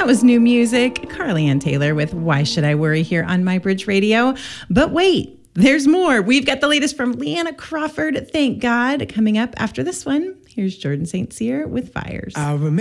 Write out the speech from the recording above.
That was new music. Carly Ann Taylor with Why Should I Worry here on My Bridge Radio. But wait, there's more. We've got the latest from Leanna Crawford, thank God, coming up after this one. Here's Jordan St. Cyr with Fires. I remember